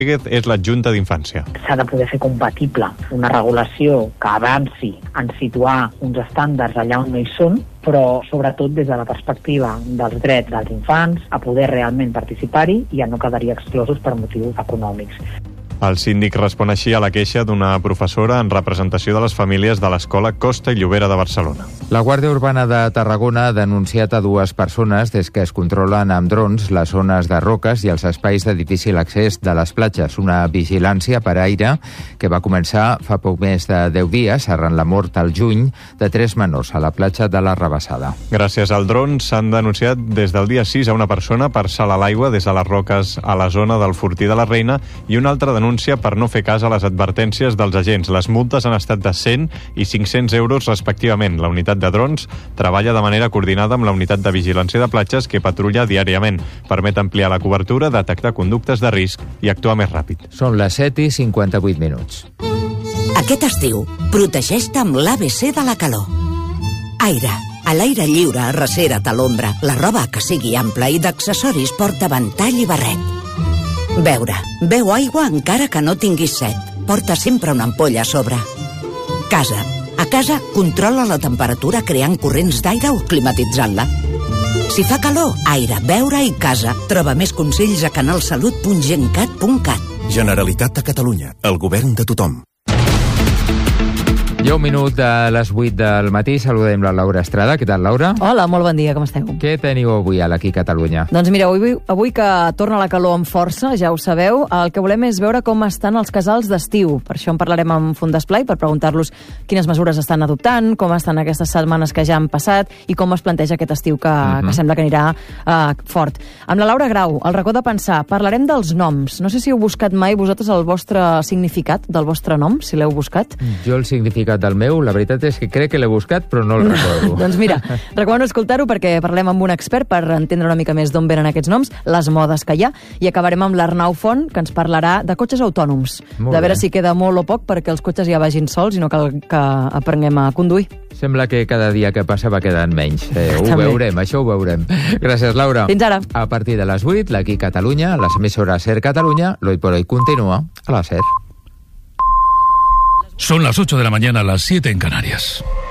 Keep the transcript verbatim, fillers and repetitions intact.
és l'adjunta d'Infància. S'ha de poder fer compatible una regulació que avanci en situar uns estàndards allà on no hi són, però sobretot des de la perspectiva dels drets dels infants a poder realment participar-hi i a no quedar-hi exclosos per motius econòmics. El síndic respon així a la queixa d'una professora en representació de les famílies de l'escola Costa i Llobera de Barcelona. La Guàrdia Urbana de Tarragona ha denunciat a dues persones des que es controlen amb drons les zones de roques i els espais de difícil accés de les platges. Una vigilància per aire que va començar fa poc més de deu dies arran la mort al juny de tres menors a la platja de la Rabassada. Gràcies al dron s'han denunciat des del dia sis a una persona per salt a l'aigua des de les roques a la zona del Fortí de la Reina i una altra denúncia per no fer cas a les advertències dels agents. Les multes han estat de cent i cinc-cents euros respectivament. La unitat de drons treballa de manera coordinada amb la unitat de vigilància de platges que patrulla diàriament. Permet ampliar la cobertura, detectar conductes de risc i actuar més ràpid. Són les set i cinquanta-vuit minuts. Aquest estiu, protegeix-te amb l'A B C de la calor. Aire. A l'aire lliure, arrecera't a l'ombra. La roba que sigui ampla i d'accessoris porta ventall i barret. Beure. Beu aigua encara que no tinguis set. Porta sempre una ampolla a sobre. Casa. A casa, controla la temperatura creant corrents d'aire o climatitzant-la. Si fa calor, aire, beure i casa. Troba més consells a canalsalut punt gencat punt cat. Generalitat de Catalunya. El govern de tothom. Ja un minut de les vuit del matí, saludem la Laura Estrada. Què tal, Laura? Hola, molt bon dia, com esteu? Què teniu avui a l'Aquí Catalunya? Doncs mireu, avui, avui que torna la calor amb força, ja ho sabeu, el que volem és veure com estan els casals d'estiu. Per això en parlarem amb Font d'Esplai, per preguntar-los quines mesures estan adoptant, com estan aquestes setmanes que ja han passat i com es planteja aquest estiu que, uh-huh. que sembla que anirà uh, fort. Amb la Laura Grau, al racó de pensar, parlarem dels noms. No sé si heu buscat mai vosaltres el vostre significat del vostre nom, si l'heu buscat. Jo el significat del meu, la veritat és que crec que l'he buscat, però no el recordo. Doncs mira, recomano escoltar-ho perquè parlem amb un expert per entendre una mica més d'on venen aquests noms, les modes que hi ha, i acabarem amb l'Arnau Font, que ens parlarà de cotxes autònoms. Molt de veure bé. si queda molt o poc perquè els cotxes ja vagin sols i no cal que aprenguem a conduir. Sembla que cada dia que passa va quedant menys. Eh, ho També. veurem, això ho veurem. Gràcies, Laura. Fins ara. A partir de les vuit, l'Aquí Catalunya, les emissores SER Catalunya, l'Hoy por Hoy continua a la SER. Son las ocho de la mañana, las siete en Canarias.